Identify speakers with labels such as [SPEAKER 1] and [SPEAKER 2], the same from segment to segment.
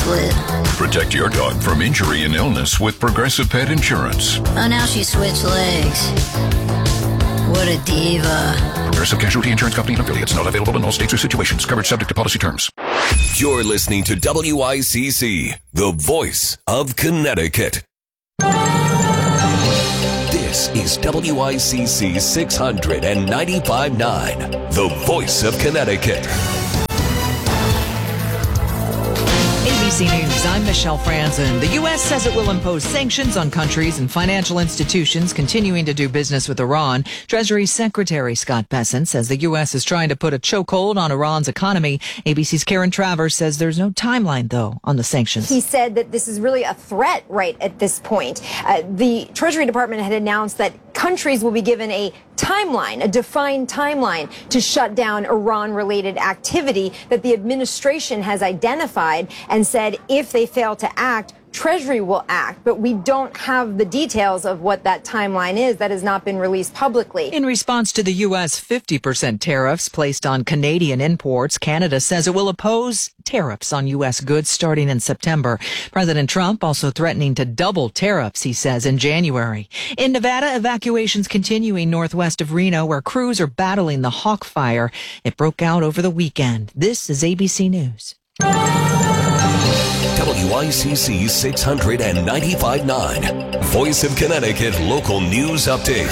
[SPEAKER 1] split.
[SPEAKER 2] Protect your dog from injury and illness with Progressive Pet Insurance.
[SPEAKER 1] Oh, now she switched legs. What a diva.
[SPEAKER 2] Progressive Casualty Insurance Company and affiliates. Not available in all states or situations. Coverage subject to policy terms.
[SPEAKER 3] You're listening to WICC, the voice of Connecticut. This is WICC 695.9, the voice of Connecticut.
[SPEAKER 4] ABC News, I'm Michelle Franzen. The U.S. says it will impose sanctions on countries and financial institutions continuing to do business with Iran. Treasury Secretary Scott Bessent says the U.S. is trying to put a chokehold on Iran's economy. ABC's Karen Travers says there's no timeline, though, on the sanctions.
[SPEAKER 5] He said that this is really a threat right at this point. The Treasury Department had announced that countries will be given a timeline, a defined timeline to shut down Iran-related activity that the administration has identified and said if they fail to act, Treasury will act, but we don't have the details of what that timeline is. That has not been released publicly.
[SPEAKER 4] In response to the U.S. 50% tariffs placed on Canadian imports, Canada says it will oppose tariffs on U.S. goods starting in September. President Trump also threatening to double tariffs, he says, in January. In Nevada, evacuations continuing northwest of Reno, where crews are battling the Hawk Fire. It broke out over the weekend. This is ABC News.
[SPEAKER 3] WICC 695.9, Voice of Connecticut Local News Update.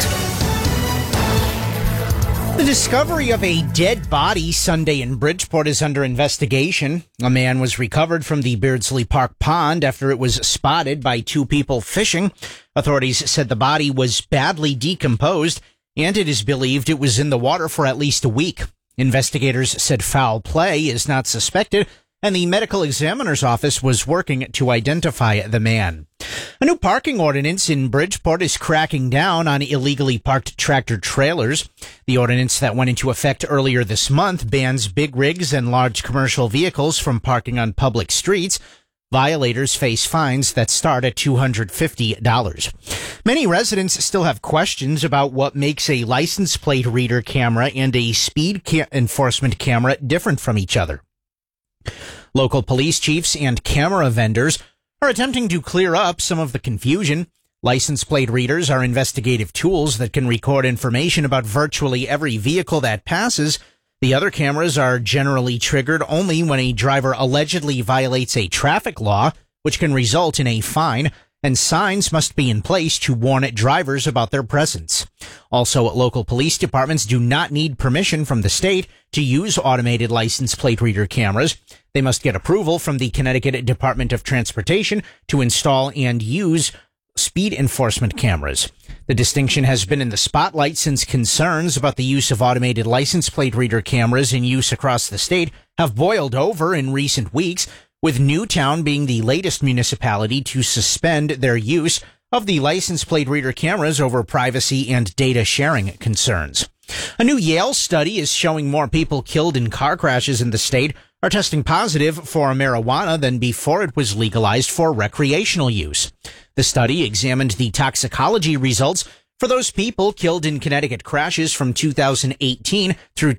[SPEAKER 6] The discovery of a dead body Sunday in Bridgeport is under investigation. A man was recovered from the Beardsley Park pond after it was spotted by two people fishing. Authorities said the body was badly decomposed, and it is believed it was in the water for at least a week. Investigators said foul play is not suspected, and the medical examiner's office was working to identify the man. A new parking ordinance in Bridgeport is cracking down on illegally parked tractor trailers. The ordinance that went into effect earlier this month bans big rigs and large commercial vehicles from parking on public streets. Violators face fines that start at $250. Many residents still have questions about what makes a license plate reader camera and a speed enforcement camera different from each other. Local police chiefs and camera vendors are attempting to clear up some of the confusion. License plate readers are investigative tools that can record information about virtually every vehicle that passes. The other cameras are generally triggered only when a driver allegedly violates a traffic law, which can result in a fine, and signs must be in place to warn drivers about their presence. Also, local police departments do not need permission from the state to use automated license plate reader cameras. They must get approval from the Connecticut Department of Transportation to install and use speed enforcement cameras. The distinction has been in the spotlight since concerns about the use of automated license plate reader cameras in use across the state have boiled over in recent weeks, with Newtown being the latest municipality to suspend their use of the license plate reader cameras over privacy and data sharing concerns. A new Yale study is showing more people killed in car crashes in the state are testing positive for marijuana than before it was legalized for recreational use. The study examined the toxicology results for those people killed in Connecticut crashes from 2018 through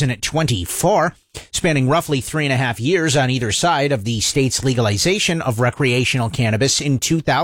[SPEAKER 6] 2024, spanning roughly 3.5 years on either side of the state's legalization of recreational cannabis in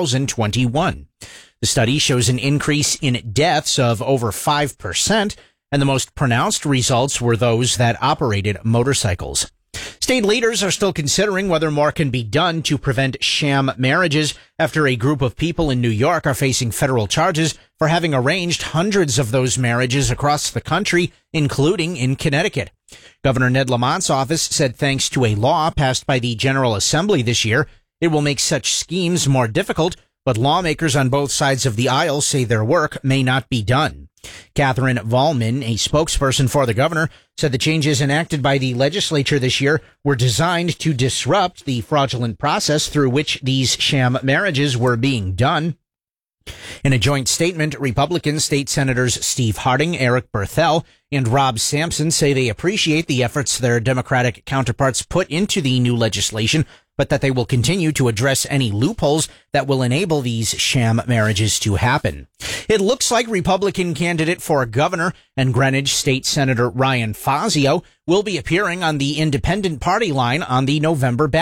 [SPEAKER 6] 2021. The study shows an increase in deaths of over 5%, and the most pronounced results were those that operated motorcycles. State leaders are still considering whether more can be done to prevent sham marriages after a group of people in New York are facing federal charges for having arranged hundreds of those marriages across the country, including in Connecticut. Governor Ned Lamont's office said thanks to a law passed by the General Assembly this year, it will make such schemes more difficult, but lawmakers on both sides of the aisle say their work may not be done. Catherine Vollman, a spokesperson for the governor, said the changes enacted by the legislature this year were designed to disrupt the fraudulent process through which these sham marriages were being done. In a joint statement, Republican state senators Steve Harding, Eric Berthel, and Rob Sampson say they appreciate the efforts their Democratic counterparts put into the new legislation, but that they will continue to address any loopholes that will enable these sham marriages to happen. It looks like Republican candidate for governor and Greenwich State Senator Ryan Fazio will be appearing on the independent party line on the November ballot.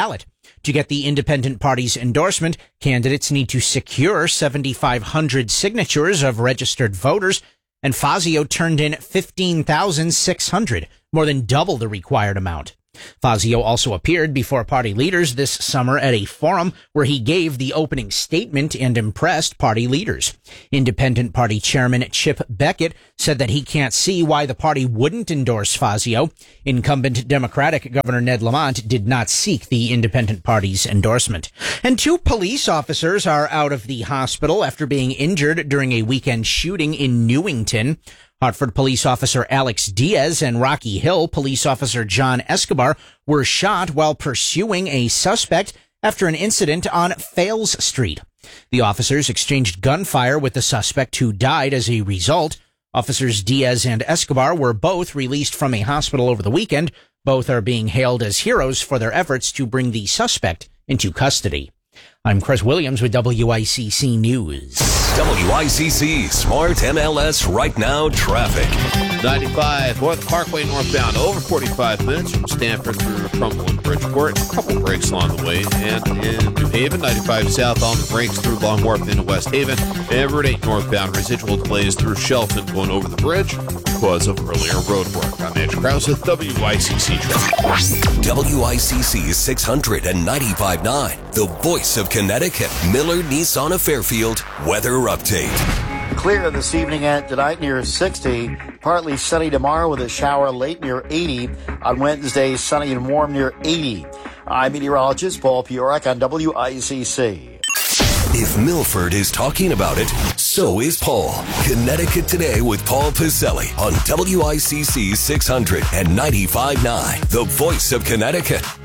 [SPEAKER 6] To get the independent party's endorsement, candidates need to secure 7,500 signatures of registered voters, and Fazio turned in 15,600, more than double the required amount. Fazio also appeared before party leaders this summer at a forum where he gave the opening statement and impressed party leaders. Independent Party Chairman Chip Beckett said that he can't see why the party wouldn't endorse Fazio. Incumbent Democratic Governor Ned Lamont did not seek the Independent Party's endorsement. And 2 police officers are out of the hospital after being injured during a weekend shooting in Newington. Hartford police officer Alex Diaz and Rocky Hill police officer John Escobar were shot while pursuing a suspect after an incident on Fales Street. The officers exchanged gunfire with the suspect, who died as a result. Officers Diaz and Escobar were both released from a hospital over the weekend. Both are being hailed as heroes for their efforts to bring the suspect into custody. I'm Chris Williams with WICC News.
[SPEAKER 3] WICC Smart MLS Right Now Traffic.
[SPEAKER 7] 95 North Parkway northbound, over 45 minutes from Stanford through Trumbull and Bridgeport. A couple breaks along the way. And in New Haven, 95 south on the breaks through Long Wharf into West Haven. And Route 8 northbound, residual delays through Shelton going over the bridge because of earlier road work. I'm Andrew Krause with WICC Traffic.
[SPEAKER 3] WICC 695.9, the voice of Connecticut. Miller Nissan of Fairfield weather update.
[SPEAKER 8] Clear this evening and tonight near 60. Partly sunny tomorrow with a shower late near 80. On Wednesday, sunny and warm near 80. I'm meteorologist Paul Piorek on WICC.
[SPEAKER 3] If Milford is talking about it, so is Paul. Connecticut Today with Paul Piselli on WICC 695.9, the voice of Connecticut.